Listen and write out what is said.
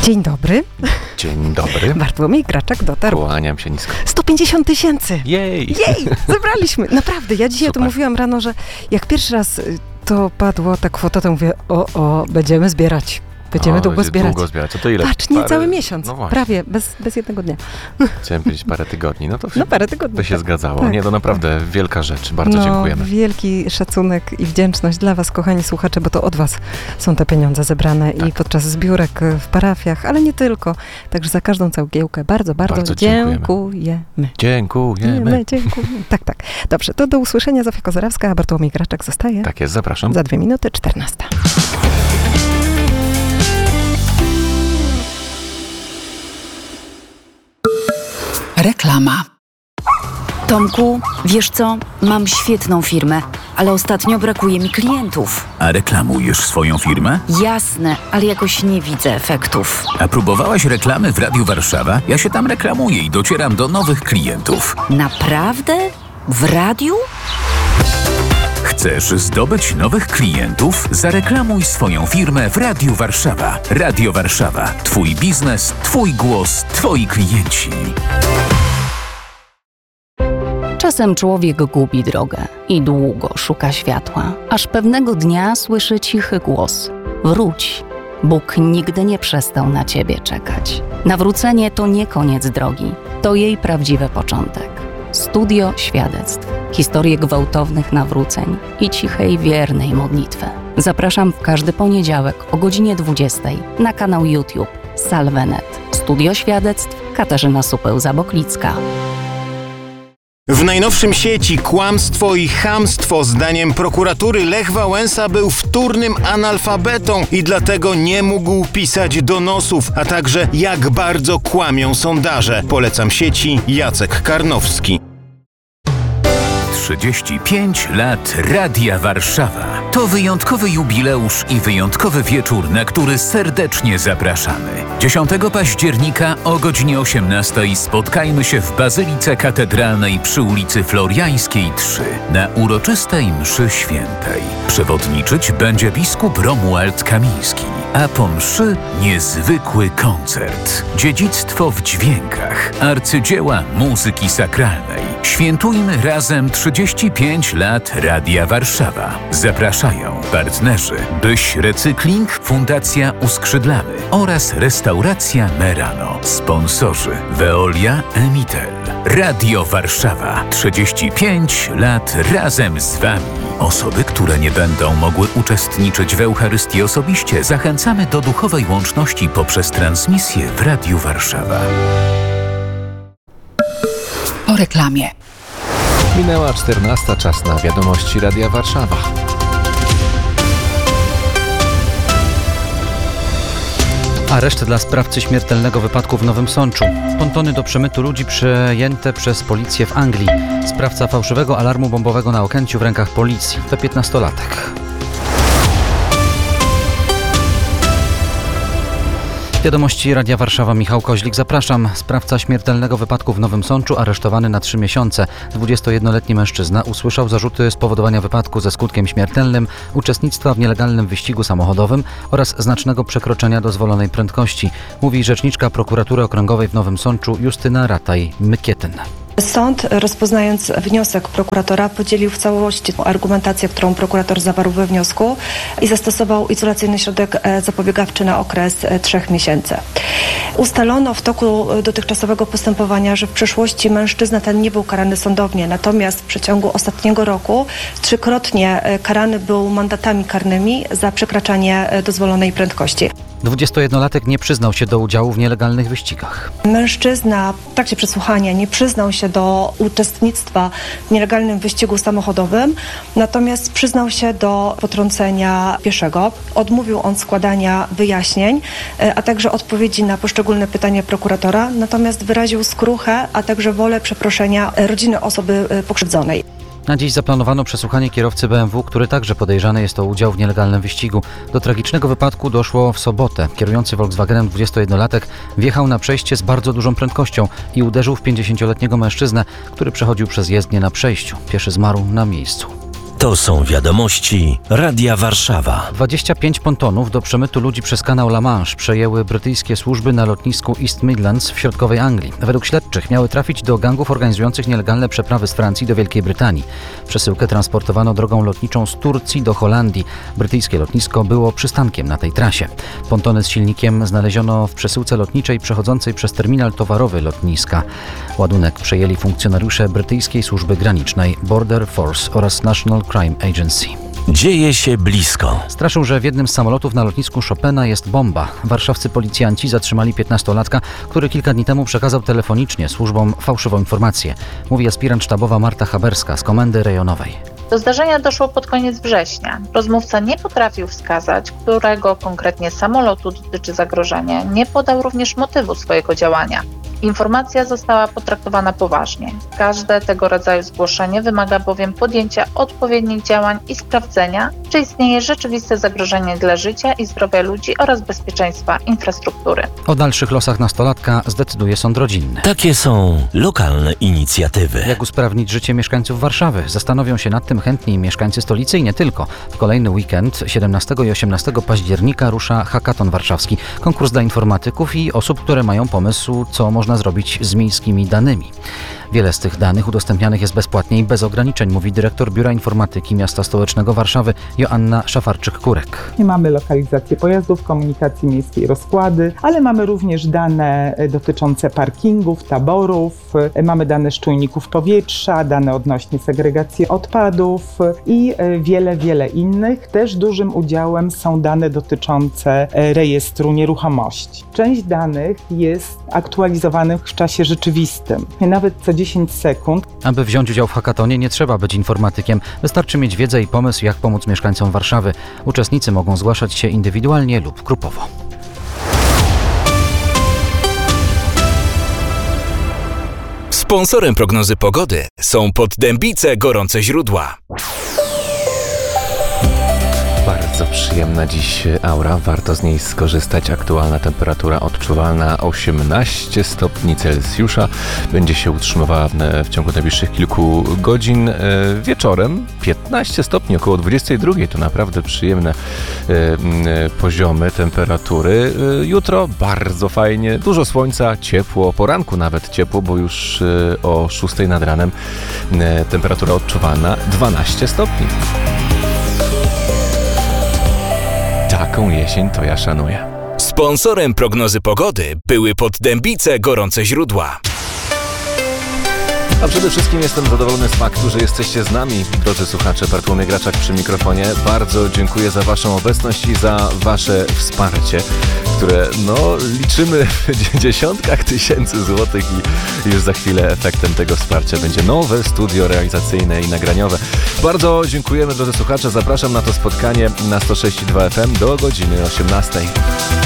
Dzień dobry. Dzień dobry. Bartłomiej Graczek dotarł. Kłaniam się nisko. 150 000. Jej! Zebraliśmy. Naprawdę, ja dzisiaj o tym mówiłam rano, że jak pierwszy raz to padło ta kwota, to mówię, będziemy zbierać. Będziemy długo zbierać. Co to ile? Patrz, cały miesiąc. No prawie, bez jednego dnia. Chciałem powiedzieć parę tygodni. Parę tygodni. To się tak. zgadzało. Tak. Nie, to naprawdę wielka rzecz. Bardzo dziękujemy. Wielki szacunek i wdzięczność dla was, kochani słuchacze, bo to od was są te pieniądze zebrane i podczas zbiórek w parafiach, ale nie tylko. Także za każdą cegiełkę bardzo dziękujemy. Dziękujemy. Tak. Dobrze, to do usłyszenia. Zofia Kozarawska, a Bartłomiej Graczek zostaje. Tak jest, zapraszam. Za 2 minuty 14. Reklama. Tomku, wiesz co? Mam świetną firmę, ale ostatnio brakuje mi klientów. A reklamujesz swoją firmę? Jasne, ale jakoś nie widzę efektów. A próbowałaś reklamy w Radiu Warszawa? Ja się tam reklamuję i docieram do nowych klientów. Naprawdę? W radiu? Chcesz zdobyć nowych klientów? Zareklamuj swoją firmę w Radiu Warszawa. Radio Warszawa. Twój biznes, twój głos, twoi klienci. Czasem człowiek gubi drogę i długo szuka światła, aż pewnego dnia słyszy cichy głos: wróć, Bóg nigdy nie przestał na ciebie czekać. Nawrócenie to nie koniec drogi, to jej prawdziwy początek. Studio świadectw, historie gwałtownych nawróceń i cichej, wiernej modlitwy. Zapraszam w każdy poniedziałek o godzinie 20 na kanał YouTube Salvenet. Studio świadectw Katarzyna Supeł-Zaboklicka. W najnowszym sieci kłamstwo i chamstwo. Zdaniem prokuratury Lech Wałęsa był wtórnym analfabetą i dlatego nie mógł pisać donosów, a także jak bardzo kłamią sondaże. Polecam sieci Jacek Karnowski. 35 lat Radia Warszawa. To wyjątkowy jubileusz i wyjątkowy wieczór, na który serdecznie zapraszamy. 10 października o godzinie 18 spotkajmy się w Bazylice Katedralnej przy ulicy Floriańskiej 3 na uroczystej mszy świętej. Przewodniczyć będzie biskup Romuald Kamiński, a po mszy niezwykły koncert. Dziedzictwo w dźwiękach, arcydzieła muzyki sakralnej. Świętujmy razem 35 lat Radia Warszawa. Zapraszają partnerzy Byś Recykling, Fundacja Uskrzydlamy oraz Restauracja Merano. Sponsorzy Veolia, Emitel. Radio Warszawa. 35 lat razem z Wami. Osoby, które nie będą mogły uczestniczyć w Eucharystii osobiście, zachęcamy do duchowej łączności poprzez transmisję w Radiu Warszawa. Po reklamie. Minęła 14, czas na wiadomości Radia Warszawa. Areszt dla sprawcy śmiertelnego wypadku w Nowym Sączu. Pontony do przemytu ludzi przejęte przez policję w Anglii. Sprawca fałszywego alarmu bombowego na Okęciu w rękach policji. To 15-latek. Wiadomości Radia Warszawa, Michał Koźlik, zapraszam. Sprawca śmiertelnego wypadku w Nowym Sączu, aresztowany na 3 miesiące. 21-letni mężczyzna usłyszał zarzuty spowodowania wypadku ze skutkiem śmiertelnym, uczestnictwa w nielegalnym wyścigu samochodowym oraz znacznego przekroczenia dozwolonej prędkości, mówi rzeczniczka prokuratury okręgowej w Nowym Sączu Justyna Rataj-Mykietyn. Sąd, rozpoznając wniosek prokuratora, podzielił w całości argumentację, którą prokurator zawarł we wniosku i zastosował izolacyjny środek zapobiegawczy na okres 3 miesięcy. Ustalono w toku dotychczasowego postępowania, że w przeszłości mężczyzna ten nie był karany sądownie, natomiast w przeciągu ostatniego roku 3-krotnie karany był mandatami karnymi za przekraczanie dozwolonej prędkości. 21-latek nie przyznał się do udziału w nielegalnych wyścigach. Mężczyzna w trakcie przesłuchania nie przyznał się do uczestnictwa w nielegalnym wyścigu samochodowym, natomiast przyznał się do potrącenia pieszego. Odmówił on składania wyjaśnień, a także odpowiedzi na poszczególne pytania prokuratora, natomiast wyraził skruchę, a także wolę przeproszenia rodziny osoby pokrzywdzonej. Na dziś zaplanowano przesłuchanie kierowcy BMW, który także podejrzany jest o udział w nielegalnym wyścigu. Do tragicznego wypadku doszło w sobotę. Kierujący Volkswagenem 21-latek wjechał na przejście z bardzo dużą prędkością i uderzył w 50-letniego mężczyznę, który przechodził przez jezdnię na przejściu. Pieszy zmarł na miejscu. To są wiadomości Radia Warszawa. 25 pontonów do przemytu ludzi przez kanał La Manche przejęły brytyjskie służby na lotnisku East Midlands w środkowej Anglii. Według śledczych miały trafić do gangów organizujących nielegalne przeprawy z Francji do Wielkiej Brytanii. Przesyłkę transportowano drogą lotniczą z Turcji do Holandii. Brytyjskie lotnisko było przystankiem na tej trasie. Pontony z silnikiem znaleziono w przesyłce lotniczej przechodzącej przez terminal towarowy lotniska. Ładunek przejęli funkcjonariusze brytyjskiej służby granicznej Border Force oraz National Crime Agency. Dzieje się blisko. Straszył, że w jednym z samolotów na lotnisku Chopina jest bomba. Warszawscy policjanci zatrzymali 15-latka, który kilka dni temu przekazał telefonicznie służbom fałszywą informację. Mówi aspirant sztabowa Marta Haberska z Komendy Rejonowej. Do zdarzenia doszło pod koniec września. Rozmówca nie potrafił wskazać, którego konkretnie samolotu dotyczy zagrożenie. Nie podał również motywu swojego działania. Informacja została potraktowana poważnie. Każde tego rodzaju zgłoszenie wymaga bowiem podjęcia odpowiednich działań i sprawdzenia, czy istnieje rzeczywiste zagrożenie dla życia i zdrowia ludzi oraz bezpieczeństwa infrastruktury. O dalszych losach nastolatka zdecyduje sąd rodzinny. Takie są lokalne inicjatywy. Jak usprawnić życie mieszkańców Warszawy? Zastanowią się nad tym chętni mieszkańcy stolicy i nie tylko. W kolejny weekend 17 i 18 października rusza hackathon warszawski. Konkurs dla informatyków i osób, które mają pomysł, co można zrobić z miejskimi danymi. Wiele z tych danych udostępnianych jest bezpłatnie i bez ograniczeń, mówi dyrektor Biura Informatyki Miasta Stołecznego Warszawy Joanna Szafarczyk-Kurek. Nie mamy lokalizacji pojazdów, komunikacji miejskiej, rozkłady, ale mamy również dane dotyczące parkingów, taborów, mamy dane z czujników powietrza, dane odnośnie segregacji odpadów i wiele innych. Też dużym udziałem są dane dotyczące rejestru nieruchomości. Część danych jest aktualizowanych w czasie rzeczywistym, nawet co 10 sekund. Aby wziąć udział w hackathonie nie trzeba być informatykiem. Wystarczy mieć wiedzę i pomysł, jak pomóc mieszkańcom Warszawy. Uczestnicy mogą zgłaszać się indywidualnie lub grupowo. Sponsorem prognozy pogody są Poddębice Gorące Źródła. Bardzo przyjemna dziś aura, warto z niej skorzystać. Aktualna temperatura odczuwalna 18 stopni Celsjusza. Będzie się utrzymywała w ciągu najbliższych kilku godzin. Wieczorem 15 stopni, około 22. To naprawdę przyjemne poziomy temperatury. Jutro bardzo fajnie, dużo słońca, ciepło, poranku nawet ciepło, bo już o 6 nad ranem temperatura odczuwalna 12 stopni. Taką jesień to ja szanuję. Sponsorem prognozy pogody były Poddębice Gorące Źródła. A przede wszystkim jestem zadowolony z faktu, że jesteście z nami, drodzy słuchacze. Bartłomiej Graczak przy mikrofonie. Bardzo dziękuję za waszą obecność i za wasze wsparcie, które liczymy w dziesiątkach tysięcy złotych i już za chwilę efektem tego wsparcia będzie nowe studio realizacyjne i nagraniowe. Bardzo dziękujemy, drodzy słuchacze. Zapraszam na to spotkanie na 106,2 FM do godziny 18.